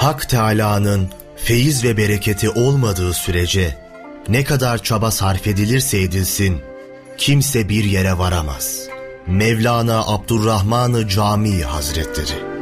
Hak Teâlâ'nın feyiz ve bereketi olmadığı sürece ne kadar çaba sarf edilirse edilsin kimse bir yere varamaz. Mevlana Abdurrahman-ı Cami Hazretleri.